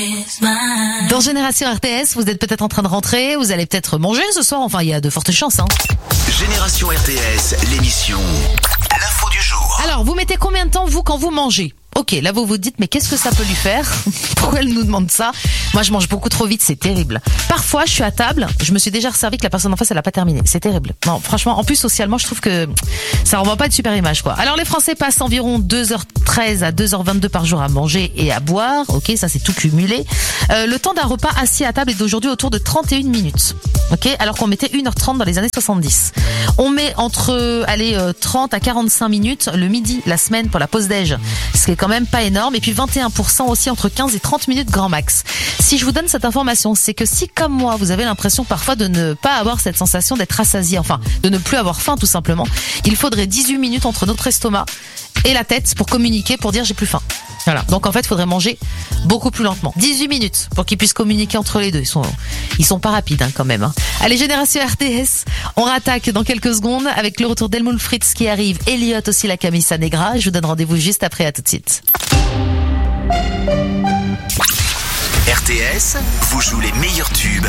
Dans Génération RTS, vous êtes peut-être en train de rentrer, vous allez peut-être manger ce soir, enfin il y a de fortes chances. Génération RTS, l'émission L'info du jour. Alors, vous mettez combien de temps, vous, quand vous mangez ? Ok, là vous vous dites, mais qu'est-ce que ça peut lui faire ? Pourquoi elle nous demande ça ? Moi je mange beaucoup trop vite, c'est terrible. Parfois je suis à table, je me suis déjà resservi que la personne en face elle a pas terminé, c'est terrible. Non, franchement, en plus socialement je trouve que ça renvoie pas de super image quoi. Alors les Français passent environ 2h13 à 2h22 par jour à manger et à boire, ok, ça c'est tout cumulé. Le temps d'un repas assis à table est d'aujourd'hui autour de 31 minutes, ok, alors qu'on mettait 1h30 dans les années 70. On met entre 30 à 45 minutes le midi, la semaine pour la pause déj, ce qui est quand même pas énorme, et puis 21% aussi entre 15 et 30 minutes grand max. Si je vous donne cette information, c'est que si comme moi vous avez l'impression parfois de ne pas avoir cette sensation d'être rassasié, enfin de ne plus avoir faim tout simplement, il faudrait 18 minutes entre notre estomac et la tête pour communiquer, pour dire j'ai plus faim. Voilà. Donc en fait, il faudrait manger beaucoup plus lentement. 18 minutes pour qu'ils puissent communiquer entre les deux. Ils sont pas rapides quand même. Allez, Génération RTS, on rattaque dans quelques secondes avec le retour d'Helmut Fritz qui arrive, Elliot aussi, la Camisa Negra. Je vous donne rendez-vous juste après, à tout de suite. RTS vous joue les meilleurs tubes